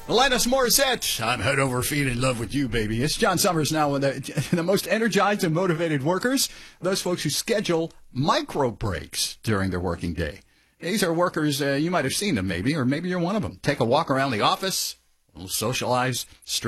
Alanis Morissette, I'm head over feet in love with you, baby. It's John Summers now with the most energized and motivated workers, those folks who schedule micro breaks during their working day. These are workers, you might have seen them maybe, or maybe you're one of them. Take a walk around the office, a little socialize,